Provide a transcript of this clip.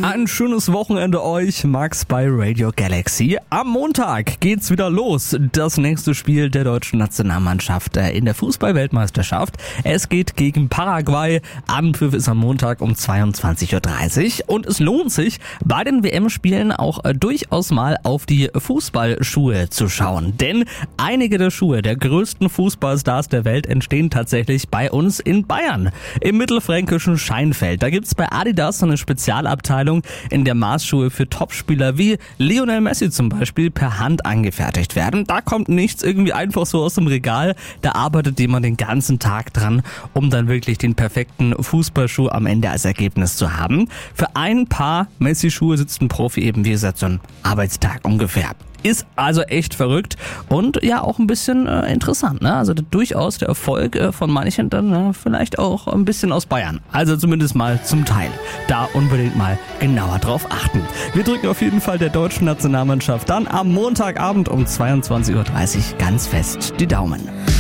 Ein schönes Wochenende euch, Max bei Radio Galaxy. Am Montag geht's wieder los. Das nächste Spiel der deutschen Nationalmannschaft in der Fußball-Weltmeisterschaft. Es geht gegen Paraguay. Anpfiff ist am Montag um 22.30 Uhr. Und es lohnt sich, bei den WM-Spielen auch durchaus mal auf die Fußballschuhe zu schauen. Denn einige der Schuhe der größten Fußballstars der Welt entstehen tatsächlich bei uns in Bayern. Im mittelfränkischen Scheinfeld. Da gibt's bei Adidas so eine Spezialabteilung, in der Maßschuhe für Topspieler wie Lionel Messi zum Beispiel per Hand angefertigt werden. Da kommt nichts irgendwie einfach so aus dem Regal. Da arbeitet jemand den ganzen Tag dran, um dann wirklich den perfekten Fußballschuh am Ende als Ergebnis zu haben. Für ein Paar Messi-Schuhe sitzt ein Profi eben, wie gesagt, so ein Arbeitstag ungefähr. Ist also echt verrückt und ja auch ein bisschen interessant, ne? Also durchaus der Erfolg von manchen dann vielleicht auch ein bisschen aus Bayern. Also zumindest mal zum Teil. Da unbedingt mal genauer drauf achten. Wir drücken auf jeden Fall der deutschen Nationalmannschaft dann am Montagabend um 22.30 Uhr ganz fest die Daumen.